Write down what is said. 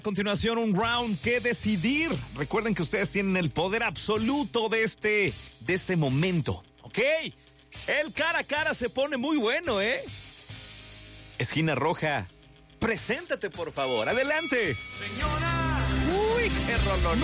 A continuación, un round que decidir. Recuerden que ustedes tienen el poder absoluto de este momento, ¿ok? El cara a cara se pone muy bueno, ¿eh? Esquina roja, preséntate, por favor. Adelante. Señora. Uy, qué rolón.